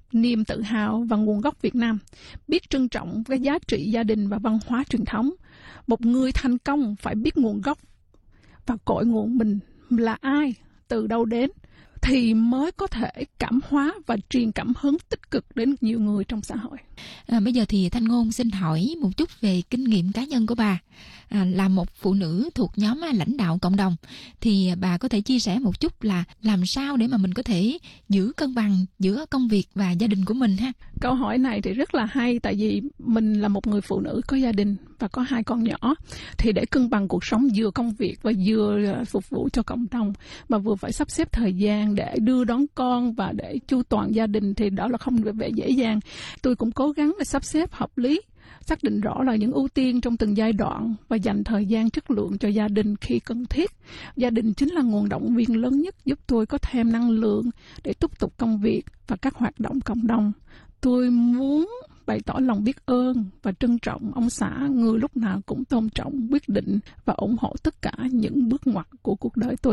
niềm tự hào và nguồn gốc Việt Nam, biết trân trọng cái giá trị gia đình và văn hóa truyền thống. Một người thành công phải biết nguồn gốc và cội nguồn mình là ai, từ đâu đến, thì mới có thể cảm hóa và truyền cảm hứng tích cực đến nhiều người trong xã hội. Bây giờ thì Thanh Ngôn xin hỏi một chút về kinh nghiệm cá nhân của bà. Là một phụ nữ thuộc nhóm lãnh đạo cộng đồng, thì bà có thể chia sẻ một chút là làm sao để mà mình có thể giữ cân bằng giữa công việc và gia đình của mình ha? Câu hỏi này thì rất là hay, tại vì mình là một người phụ nữ có gia đình và có 2 con nhỏ, thì để cân bằng cuộc sống vừa công việc và vừa phục vụ cho cộng đồng, mà vừa phải sắp xếp thời gian để đưa đón con và để chu toàn gia đình, thì đó là không vẻ dễ dàng. Tôi cũng cố gắng để sắp xếp hợp lý, xác định rõ là những ưu tiên trong từng giai đoạn và dành thời gian chất lượng cho gia đình khi cần thiết. Gia đình chính là nguồn động viên lớn nhất giúp tôi có thêm năng lượng để tiếp tục công việc và các hoạt động cộng đồng. Tôi muốn bày tỏ lòng biết ơn và trân trọng ông xã, người lúc nào cũng tôn trọng quyết định và ủng hộ tất cả những bước ngoặt của cuộc đời tôi.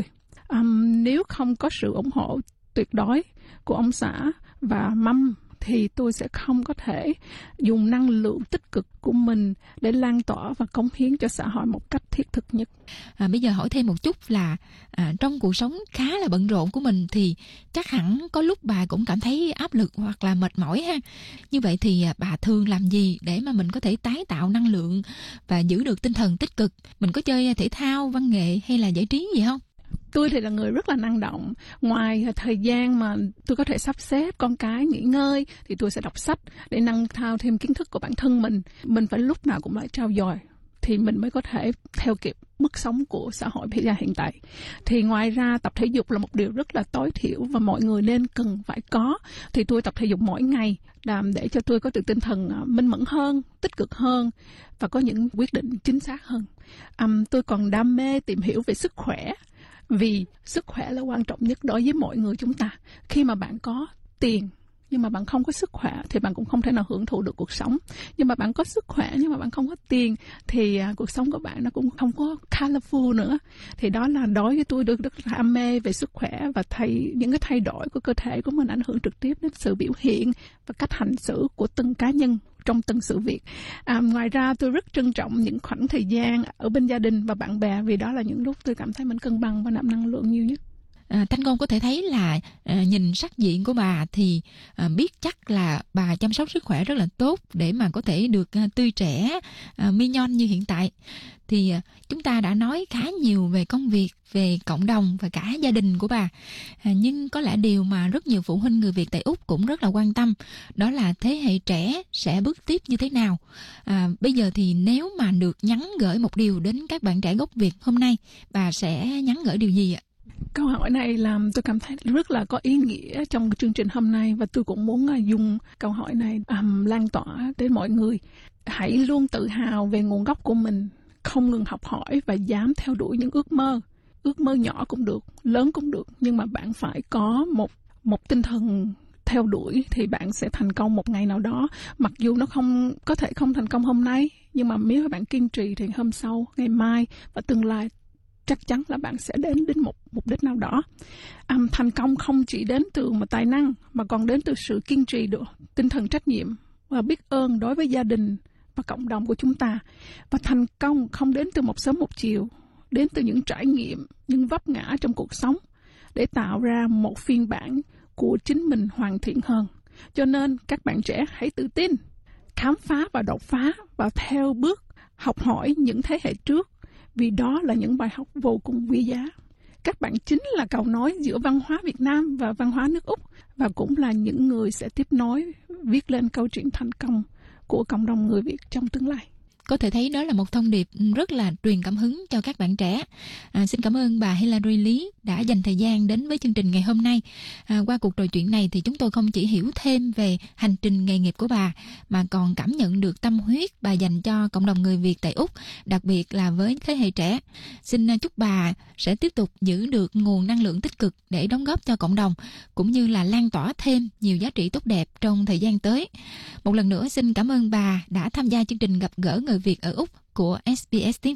Nếu không có sự ủng hộ tuyệt đối của ông xã và mâm, thì tôi sẽ không có thể dùng năng lượng tích cực của mình để lan tỏa và cống hiến cho xã hội một cách thiết thực nhất. Bây giờ hỏi thêm một chút là trong cuộc sống khá là bận rộn của mình thì chắc hẳn có lúc bà cũng cảm thấy áp lực hoặc là mệt mỏi ha. Như vậy thì bà thường làm gì để mà mình có thể tái tạo năng lượng và giữ được tinh thần tích cực? Mình có chơi thể thao, văn nghệ hay là giải trí gì không? Tôi thì là người rất là năng động. Ngoài thời gian mà tôi có thể sắp xếp con cái nghỉ ngơi, thì tôi sẽ đọc sách để nâng cao thêm kiến thức của bản thân mình. Mình phải lúc nào cũng phải trau dồi thì mình mới có thể theo kịp mức sống của xã hội bây giờ hiện tại. Thì ngoài ra tập thể dục là một điều rất là tối thiểu và mọi người nên cần phải có. Thì tôi tập thể dục mỗi ngày để cho tôi có được tinh thần minh mẫn hơn, tích cực hơn và có những quyết định chính xác hơn. Tôi còn đam mê tìm hiểu về sức khỏe, vì sức khỏe là quan trọng nhất đối với mọi người chúng ta. Khi mà bạn có tiền nhưng mà bạn không có sức khỏe thì bạn cũng không thể nào hưởng thụ được cuộc sống. Nhưng mà bạn có sức khỏe nhưng mà bạn không có tiền thì cuộc sống của bạn nó cũng không có colorful nữa. Thì đó là đối với tôi rất là đam mê về sức khỏe, và những cái thay đổi của cơ thể của mình ảnh hưởng trực tiếp đến sự biểu hiện và cách hành xử của từng cá nhân trong từng sự việc. Ngoài ra tôi rất trân trọng những khoảng thời gian ở bên gia đình và bạn bè, vì đó là những lúc tôi cảm thấy mình cân bằng và nạp năng lượng nhiều nhất. Thanh Ngôn có thể thấy là nhìn sắc diện của bà thì biết chắc là bà chăm sóc sức khỏe rất là tốt để mà có thể được tươi trẻ, mi nhon như hiện tại. Thì chúng ta đã nói khá nhiều về công việc, về cộng đồng và cả gia đình của bà. Nhưng có lẽ điều mà rất nhiều phụ huynh người Việt tại Úc cũng rất là quan tâm, đó là thế hệ trẻ sẽ bước tiếp như thế nào. Bây giờ thì nếu mà được nhắn gửi một điều đến các bạn trẻ gốc Việt hôm nay, bà sẽ nhắn gửi điều gì ạ? Câu hỏi này làm tôi cảm thấy rất là có ý nghĩa trong chương trình hôm nay, và tôi cũng muốn dùng câu hỏi này lan tỏa đến mọi người. Hãy luôn tự hào về nguồn gốc của mình, không ngừng học hỏi và dám theo đuổi những ước mơ. Ước mơ nhỏ cũng được, lớn cũng được, nhưng mà bạn phải có một tinh thần theo đuổi thì bạn sẽ thành công một ngày nào đó. Mặc dù nó có thể không thành công hôm nay, nhưng mà nếu bạn kiên trì thì hôm sau, ngày mai và tương lai chắc chắn là bạn sẽ đến một mục đích nào đó. Thành công không chỉ đến từ một tài năng mà còn đến từ sự kiên trì, được tinh thần trách nhiệm và biết ơn đối với gia đình và cộng đồng của chúng ta. Và thành công không đến từ một sớm một chiều, đến từ những trải nghiệm, những vấp ngã trong cuộc sống để tạo ra một phiên bản của chính mình hoàn thiện hơn. Cho nên các bạn trẻ hãy tự tin, khám phá và đột phá và theo bước học hỏi những thế hệ trước, vì đó là những bài học vô cùng quý giá. Các bạn chính là cầu nối giữa văn hóa Việt Nam và văn hóa nước Úc, và cũng là những người sẽ tiếp nối viết lên câu chuyện thành công của cộng đồng người Việt trong tương lai. Có thể thấy đó là một thông điệp rất là truyền cảm hứng cho các bạn trẻ. Xin cảm ơn bà Hillary Lý đã dành thời gian đến với chương trình ngày hôm nay. Qua cuộc trò chuyện này thì chúng tôi không chỉ hiểu thêm về hành trình nghề nghiệp của bà, mà còn cảm nhận được tâm huyết bà dành cho cộng đồng người Việt tại Úc, đặc biệt là với thế hệ trẻ. Xin chúc bà sẽ tiếp tục giữ được nguồn năng lượng tích cực để đóng góp cho cộng đồng, cũng như là lan tỏa thêm nhiều giá trị tốt đẹp trong thời gian tới. Một lần nữa xin cảm ơn bà đã tham gia chương trình Gặp gỡ người Việt ở Úc của SBS tiếng Việt.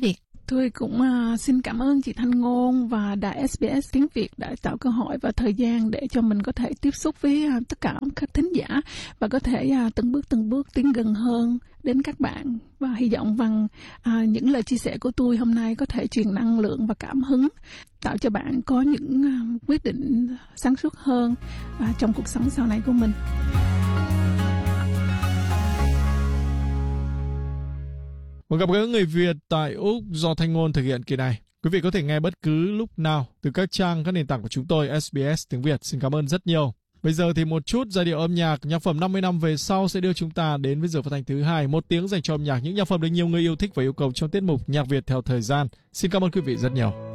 Tôi cũng xin cảm ơn chị Thanh Ngôn và đài SBS tiếng Việt đã tạo cơ hội và thời gian để cho mình có thể tiếp xúc với tất cả các thính giả và có thể từng bước tiến gần hơn đến các bạn. Và hy vọng rằng những lời chia sẻ của tôi hôm nay có thể truyền năng lượng và cảm hứng, tạo cho bạn có những quyết định sáng suốt hơn trong cuộc sống sau này của mình. Một gặp gỡ người Việt tại Úc do Thanh Ngôn thực hiện kỳ này. Quý vị có thể nghe bất cứ lúc nào từ các nền tảng của chúng tôi SBS tiếng Việt. Xin cảm ơn rất nhiều. Bây giờ thì một chút giai điệu âm nhạc, nhạc phẩm 50 năm về sau sẽ đưa chúng ta đến với giờ phát thanh thứ 2, 1 tiếng dành cho âm nhạc, những nhạc phẩm được nhiều người yêu thích và yêu cầu trong tiết mục Nhạc Việt theo thời gian. Xin cảm ơn quý vị rất nhiều.